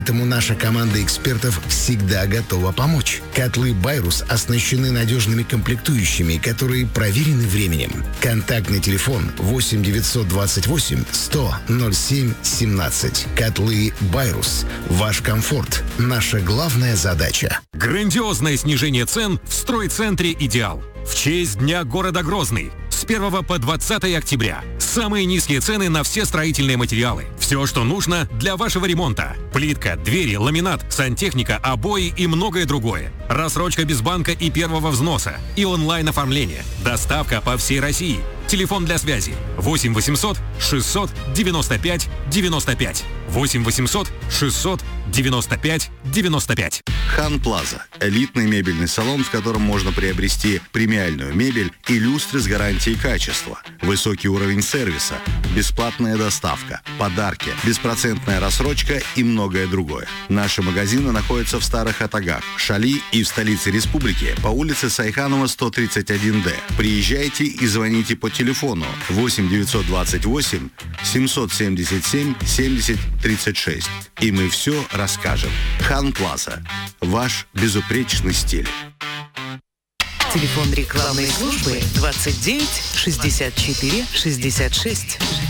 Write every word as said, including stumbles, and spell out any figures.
Поэтому наша команда экспертов всегда готова помочь. Котлы «Байрус» оснащены надежными комплектующими, которые проверены временем. Контактный телефон восемь девятьсот двадцать восемь сто ноль семь семнадцать. Котлы «Байрус». Ваш комфорт – наша главная задача. Грандиозное снижение цен в стройцентре «Идеал». В честь Дня города Грозный. С первого по двадцатое октября. Самые низкие цены на все строительные материалы. Все, что нужно для вашего ремонта. Плитка, двери, ламинат, сантехника, обои и многое другое. Рассрочка без банка и первого взноса. И онлайн-оформление. Доставка по всей России. Телефон для связи восемь восемьсот шестьсот девяносто пять девяносто пять. восемь восемьсот шестьсот девяносто пять девяносто пять. Хан Плаза – элитный мебельный салон, в котором можно приобрести премиальную мебель и люстры с гарантией качества, высокий уровень сервиса, бесплатная доставка, подарки, беспроцентная рассрочка и многое другое. Наши магазины находятся в Старых Атагах, Шали и в столице республики по улице Сайханова, сто тридцать один дэ. Приезжайте и звоните по телефону восемь девятьсот двадцать восемь семьсот семьдесят семь семьдесят тридцать шесть. И мы все расскажем. Хан Плаза. Ваш безупречный стиль. Телефон рекламной службы двадцать девять шестьдесят четыре шестьдесят шесть.